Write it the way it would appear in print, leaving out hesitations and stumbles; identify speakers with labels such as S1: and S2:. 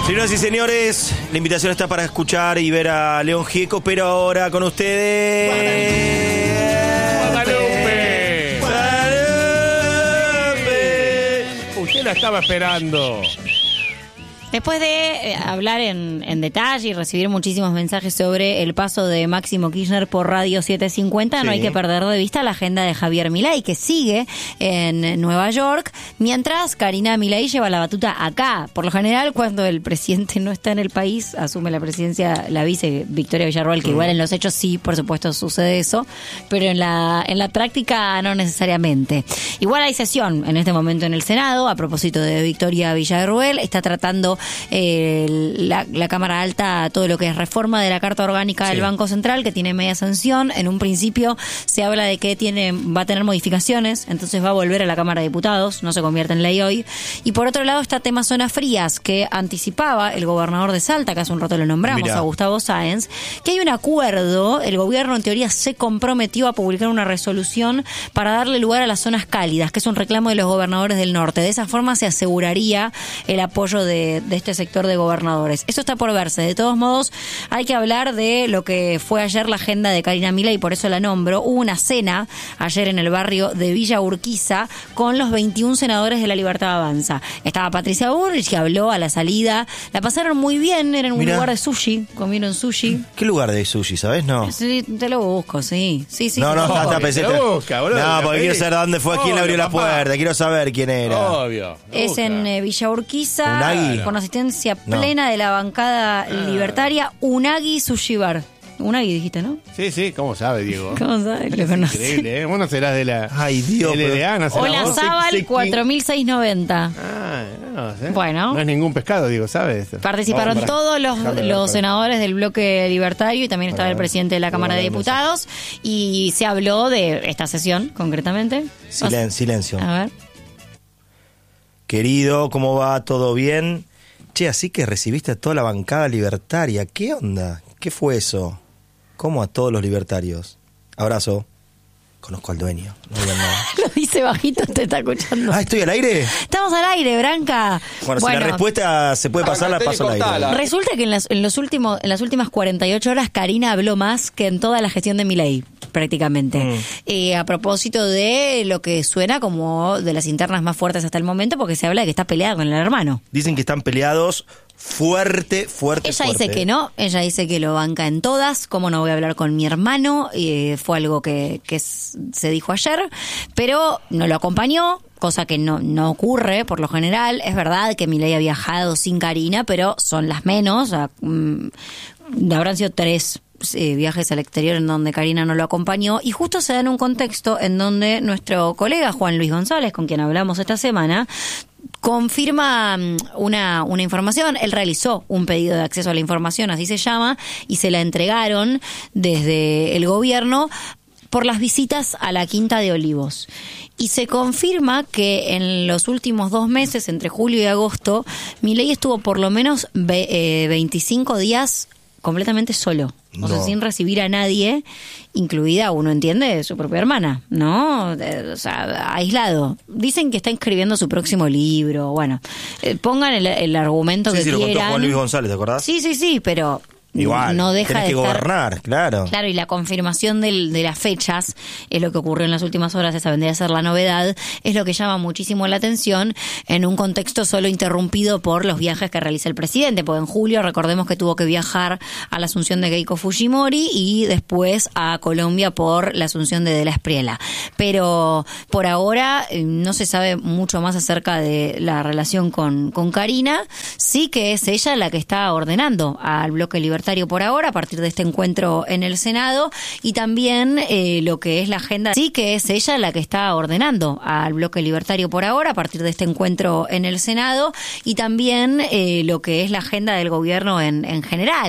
S1: Señoras y señores, la invitación está para escuchar y ver a León Gieco, pero ahora con ustedes...
S2: ¡Guadalupe! Usted la estaba esperando.
S3: Después de hablar en detalle y recibir muchísimos mensajes sobre el paso de Máximo Kirchner por Radio 750, no hay que perder de vista la agenda de Javier Milei, que sigue en Nueva York, mientras Karina Milei lleva la batuta acá. Por lo general, cuando el presidente no está en el país, asume la presidencia la vice Victoria Villarruel, que igual en los hechos sí, por supuesto, sucede eso, pero en la práctica no necesariamente. Igual hay sesión en este momento en el Senado, a propósito de Victoria Villarruel, está tratando la Cámara Alta todo lo que es reforma de la Carta Orgánica del Banco Central, que tiene media sanción. En un principio se habla de que va a tener modificaciones, entonces va a volver a la Cámara de Diputados, no se convierte en ley hoy. Y por otro lado está tema zonas frías, que anticipaba el gobernador de Salta, que hace un rato lo nombramos, a Gustavo Sáenz, que hay un acuerdo, el gobierno en teoría se comprometió a publicar una resolución para darle lugar a las zonas cálidas, que es un reclamo de los gobernadores del norte. De esa forma se aseguraría el apoyo de este sector de gobernadores. Eso está por verse. De todos modos, hay que hablar de lo que fue ayer la agenda de Karina Milei, y por eso la nombro. Hubo una cena ayer en el barrio de Villa Urquiza con los 21 senadores de La Libertad Avanza. Estaba Patricia Bullrich, que habló a la salida. La pasaron muy bien, era en un lugar de sushi, comieron sushi.
S1: ¿Qué lugar de sushi, sabes? No.
S3: Sí, te lo busco, sí.
S1: No, está pensé. No, porque quiero saber dónde fue, quién le abrió la puerta, quiero saber quién era.
S2: Obvio.
S3: Es en Villa Urquiza.
S1: Unagi.
S3: Con asistencia plena de la bancada libertaria, Unagi Sushi Bar. Unagi dijiste, ¿no?
S2: Sí, ¿cómo sabe, Diego?
S3: ¿Cómo sabe? Lo conoce.
S2: Increíble, ¿eh? Vos no serás de la...
S1: Ay, Dios.
S2: LDA, no serás
S3: Hola,
S2: vos.
S3: Zabal, 4.690.
S2: No sé.
S3: Bueno.
S2: No es ningún pescado, Diego, ¿sabes?
S3: Participaron todos los senadores del bloque libertario y también estaba el presidente de la Cámara de Diputados y se habló de esta sesión, concretamente.
S1: Silencio.
S3: A ver.
S1: Querido, ¿cómo va? ¿Todo bien? Che, así que recibiste a toda la bancada libertaria. ¿Qué onda? ¿Qué fue eso? ¿Cómo a todos los libertarios? Abrazo. Conozco al dueño. No digan nada.
S3: Lo dice bajito, te está escuchando.
S1: ¿Estoy al aire?
S3: Estamos al aire, Branca.
S1: Bueno, si la respuesta se puede pasar, la paso al aire.
S3: Resulta que en las últimas 48 horas Karina habló más que en toda la gestión de Milei, prácticamente. A propósito de lo que suena como de las internas más fuertes hasta el momento, porque se habla de que está peleada con el hermano.
S1: Dicen que están peleados fuerte.
S3: Ella dice que no, ella dice que lo banca en todas. ¿Cómo no voy a hablar con mi hermano? Fue algo que se dijo ayer, pero no lo acompañó, cosa que no ocurre por lo general. Es verdad que Milei ha viajado sin Karina, pero son las menos. Habrán sido 3 viajes al exterior en donde Karina no lo acompañó, y justo se da en un contexto en donde nuestro colega Juan Luis González, con quien hablamos esta semana, confirma una información. Él realizó un pedido de acceso a la información, así se llama, y se la entregaron desde el gobierno por las visitas a la Quinta de Olivos. Y se confirma que en los últimos 2 meses, entre julio y agosto, Milei estuvo por lo menos 25 días completamente solo, o sea, sin recibir a nadie, incluida, uno entiende, su propia hermana, ¿no? O sea, aislado. Dicen que está escribiendo su próximo libro, bueno, pongan el argumento que quieran. Sí, lo contó
S1: Juan Luis González, ¿te acordás?
S3: Sí, pero...
S1: Igual,
S3: no deja
S1: tenés
S3: de
S1: que gobernar, claro.
S3: Claro, y la confirmación de las fechas es lo que ocurrió en las últimas horas, esa vendría a ser la novedad, es lo que llama muchísimo la atención en un contexto solo interrumpido por los viajes que realiza el presidente, porque en julio recordemos que tuvo que viajar a la asunción de Keiko Fujimori y después a Colombia por la asunción de la Espriella. Pero por ahora no se sabe mucho más acerca de la relación con Karina, sí que es ella la que está ordenando al bloque libertario por ahora, a partir de este encuentro en el Senado, y también lo que es la agenda, sí que es ella la que está ordenando al bloque libertario por ahora, a partir de este encuentro en el Senado, y también lo que es la agenda del gobierno en general.